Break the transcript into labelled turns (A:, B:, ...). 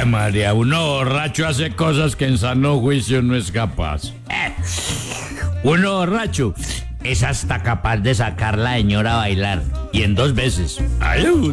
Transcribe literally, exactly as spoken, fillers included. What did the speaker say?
A: María, uno borracho hace cosas que en sano juicio no es capaz.
B: Eh, Uno borracho es hasta capaz de sacar la señora a bailar. Y en dos veces.
A: Ay,